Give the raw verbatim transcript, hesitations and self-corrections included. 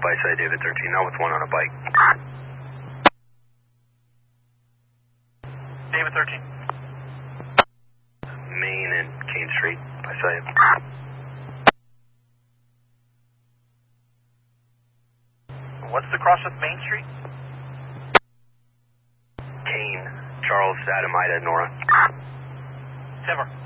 by side David thirteen, now with one on a bike. David thirteen. Main and Kane Street, by side. What's the cross with Main Street? Kane, Charles, Adam, Ida, Nora. Timber.